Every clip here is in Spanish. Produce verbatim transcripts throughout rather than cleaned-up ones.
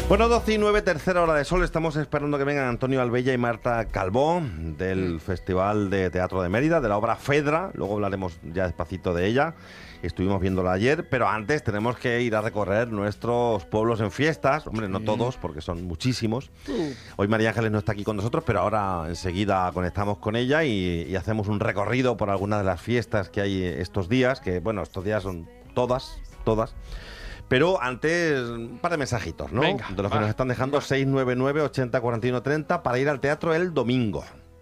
Bueno, doce y nueve, tercera hora de sol. Estamos esperando que vengan Antonio Albella y Marta Calvó del Festival de Teatro de Mérida, de la obra Fedra. Luego hablaremos ya despacito de ella. Estuvimos viéndola ayer, pero antes tenemos que ir a recorrer nuestros pueblos en fiestas. Hombre, no todos, porque son muchísimos. Hoy María Ángeles no está aquí con nosotros, pero ahora enseguida conectamos con ella y, y hacemos un recorrido por algunas de las fiestas que hay estos días, que bueno, estos días son todas, todas. Pero antes, un par de mensajitos, ¿no? Venga, de los que va, nos están dejando, va. seis nueve nueve, ochenta, cuarenta y uno, treinta, para ir al teatro el domingo.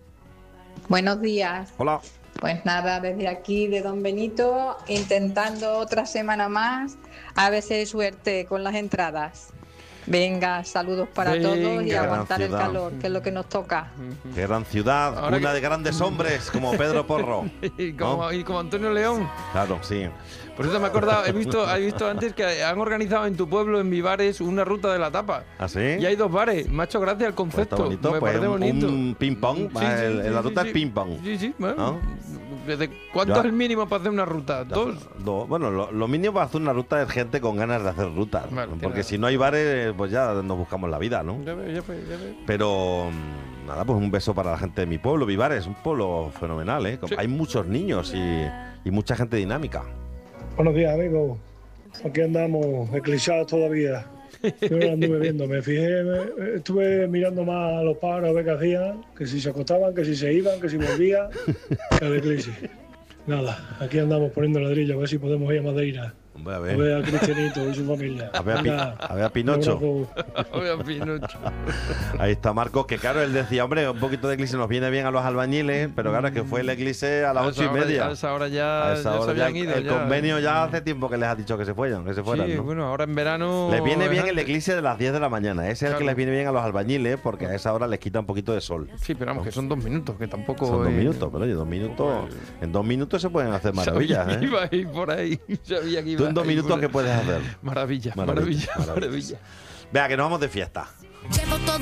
Buenos días. Hola. Pues nada, desde aquí de Don Benito, intentando otra semana más, a ver si hay suerte con las entradas. Venga, saludos para Venga. todos y Qué gran aguantar el ciudad. calor, que es lo que nos toca. Qué gran ciudad, Ahora una que- de grandes hombres como Pedro Porro. Y como, ¿No? y como Antonio León. Claro, sí. Por eso me he acordado, he visto, he visto antes que han organizado en tu pueblo, en Vivares, una ruta de la tapa. ¿Ah, sí? Y hay dos bares. Me ha hecho gracia el Pues concepto. está bonito, me pues parece un, bonito. un ping-pong. Sí, sí, el- sí, la sí, ruta sí. es ping-pong. Sí, sí, bueno. ¿No? ¿Desde ¿Cuánto Ya. es el mínimo para hacer una ruta? ¿Dos? Do- bueno, lo, lo mínimo para hacer una ruta es gente con ganas de hacer rutas. Vale, porque tiene- si no hay bares, pues ya nos buscamos la vida, ¿no? Ya ves, ya ves, ya ves. Pero mm, nada, pues un beso para la gente de mi pueblo, Vivares, un pueblo fenomenal, ¿eh? Sí. Hay muchos niños y, y mucha gente dinámica. Buenos días, amigos. Aquí andamos eclipsados todavía. Yo no anduve viendo, me fijé, me- estuve mirando más a los pájaros a ver qué hacían, que si se acostaban, que si se iban, que si volvían, que al eclipse. Nada, aquí andamos poniendo ladrillo a ver si podemos ir a Madeira. Hombre, a A ver, ver a Cristianito y su familia. a ver a, Pi- Venga, a ver a Pinocho. un abrazo. Oiga, Pinocho. Ahí está Marcos, que claro, él decía, hombre, un poquito de eclipse nos viene bien a los albañiles, pero claro, es que fue el eclipse a las A ocho esa y hora- media. A esa hora ya, A esa ya hora se ya habían ido. el ya. convenio ya hace tiempo que les ha dicho que se fueran, que se fueran, Sí, ¿no? bueno, ahora en verano... Les viene bien es el antes. eclipse de las diez de la mañana. Ese es el Claro. que les viene bien a los albañiles porque a esa hora les quita un poquito de sol. Sí, pero vamos, que son dos minutos, que tampoco... Son dos eh, minutos, pero oye, dos minutos. En dos minutos se pueden hacer maravillas, Sabía que ¿eh? iba a ir por ahí. Sabía que iba Tú en dos a ir minutos, por ¿qué ahí. puedes hacer? Maravilla, Maravilla, maravilla, maravilla. maravilla. Vea, que nos vamos de fiesta. Llevo todo